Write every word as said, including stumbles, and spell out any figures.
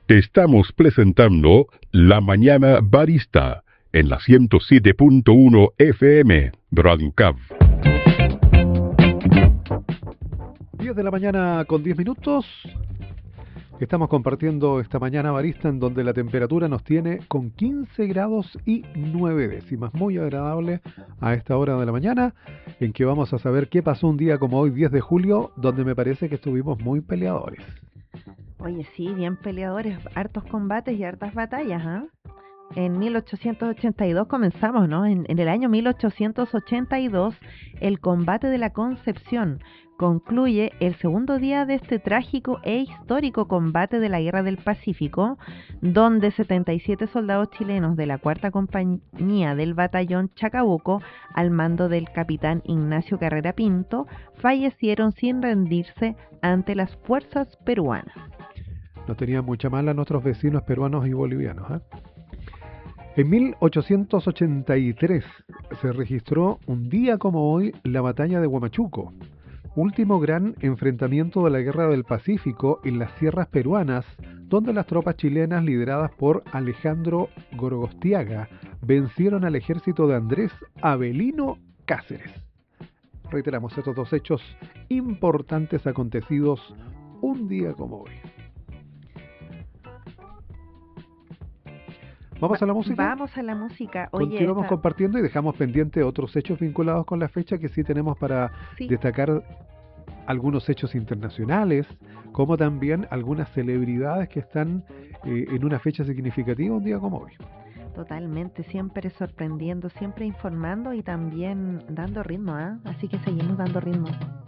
Te estamos presentando La Mañana Barista en la ciento siete punto uno F M, Brancab. diez de la mañana con diez minutos. Estamos compartiendo esta mañana barista en donde la temperatura nos tiene con quince grados y nueve décimas. Muy agradable a esta hora de la mañana en que vamos a saber qué pasó un día como hoy, diez de julio, donde me parece que estuvimos muy peleadores. Oye, sí, bien peleadores, hartos combates y hartas batallas, ¿ah? ¿eh? En mil ochocientos ochenta y dos comenzamos, ¿no? En, en el año mil ochocientos ochenta y dos, el combate de la Concepción concluye el segundo día de este trágico e histórico combate de la Guerra del Pacífico, donde setenta y siete soldados chilenos de la cuarta Compañía del Batallón Chacabuco, al mando del capitán Ignacio Carrera Pinto, fallecieron sin rendirse ante las fuerzas peruanas. No tenían mucha mala nuestros vecinos peruanos y bolivianos, ¿eh? En mil ochocientos ochenta y tres se registró un día como hoy la batalla de Huamachuco, último gran enfrentamiento de la Guerra del Pacífico en las sierras peruanas, donde las tropas chilenas lideradas por Alejandro Gorogostiaga vencieron al ejército de Andrés Avelino Cáceres. Reiteramos estos dos hechos importantes acontecidos un día como hoy. ¿Vamos a la música? Vamos a la música. Oye, Continuamos esta... compartiendo y dejamos pendiente otros hechos vinculados con la fecha que sí tenemos para sí. destacar algunos hechos internacionales, como también algunas celebridades que están eh, en una fecha significativa un día como hoy. Totalmente, siempre sorprendiendo, siempre informando y también dando ritmo, ¿eh? Así que seguimos dando ritmo.